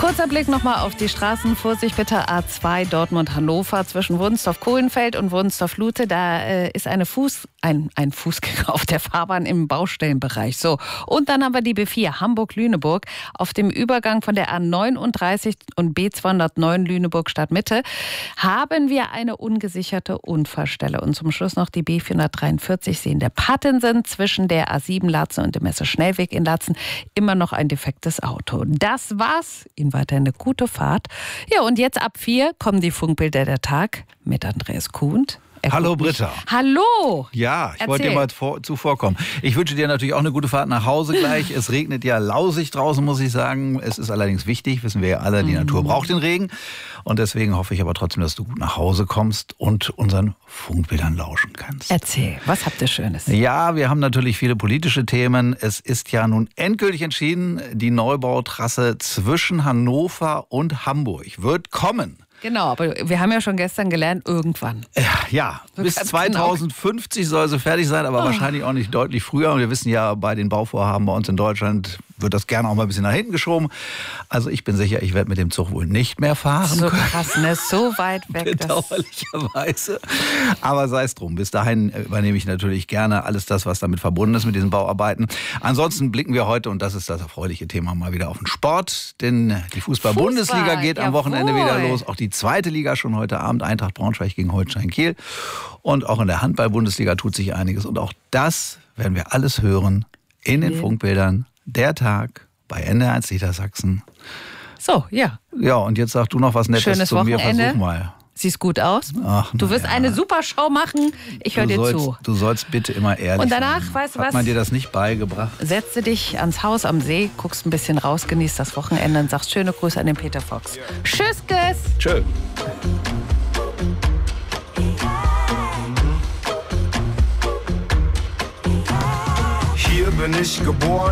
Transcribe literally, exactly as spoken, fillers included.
Kurzer Blick nochmal auf die Straßen. Vorsicht bitte, A zwei Dortmund-Hannover zwischen Wunstorf-Kohlenfeld und Wunstorf-Lute. Da äh, ist eine Fuß, ein, ein Fußgänger auf der Fahrbahn im Baustellenbereich. So. Und dann haben wir die B vier Hamburg-Lüneburg auf dem Übergang von der A neununddreißig und B zweihundertneun Lüneburg Stadtmitte haben wir eine ungesicherte Unfallstelle. Und zum Schluss noch die B vierhundertdreiundvierzig sehen der Pattensen zwischen der A sieben Latzen und dem Messe-Schnellweg in Latzen. Immer noch ein defektes Auto. Das war's. Ihnen weiterhin eine gute Fahrt. Ja, und jetzt ab vier kommen die Funkbilder der Tag mit Andreas Kuhnt. Hallo Britta. Hallo. Ja, ich Erzähl. wollte dir mal vor, zuvorkommen. Ich wünsche dir natürlich auch eine gute Fahrt nach Hause gleich. Es regnet ja lausig draußen, muss ich sagen. Es ist allerdings wichtig, wissen wir ja alle, die Natur braucht den Regen. Und deswegen hoffe ich aber trotzdem, dass du gut nach Hause kommst und unseren Funkbildern lauschen kannst. Erzähl, was habt ihr Schönes? Ja, wir haben natürlich viele politische Themen. Es ist ja nun endgültig entschieden, die Neubautrasse zwischen Hannover und Hamburg wird kommen. Genau, aber wir haben ja schon gestern gelernt, irgendwann. Ja, ja. bis zweitausendfünfzig soll sie fertig sein, aber oh. wahrscheinlich auch nicht deutlich früher. Und wir wissen ja, bei den Bauvorhaben bei uns in Deutschland wird das gerne auch mal ein bisschen nach hinten geschoben. Also ich bin sicher, ich werde mit dem Zug wohl nicht mehr fahren. So krass, ne? So weit weg. Bedauerlicherweise. Aber sei es drum. Bis dahin übernehme ich natürlich gerne alles das, was damit verbunden ist mit diesen Bauarbeiten. Ansonsten blicken wir heute, und das ist das erfreuliche Thema, mal wieder auf den Sport. Denn die Fußball-Bundesliga Fußball, geht am jawohl. Wochenende wieder los. Auch die zweite Liga schon heute Abend. Eintracht Braunschweig gegen Holstein Kiel. Und auch in der Handball-Bundesliga tut sich einiges. Und auch das werden wir alles hören in den Funkbildern. Der Tag bei N D R eins Niedersachsen. So, ja. Ja, und jetzt sag du noch was Nettes Schönes zu mir. Wochenende. Versuch mal. Siehst gut aus. Ach, du wirst ja. eine super Show machen. Ich höre dir sollst, zu. Du sollst bitte immer ehrlich Und danach, sein. weißt du was? was? Hat man dir das nicht beigebracht? Setze dich ans Haus am See, guckst ein bisschen raus, genießt das Wochenende und sagst schöne Grüße an den Peter Fox. Ja. Tschüss, Guess. Tschö. Hier bin ich geboren.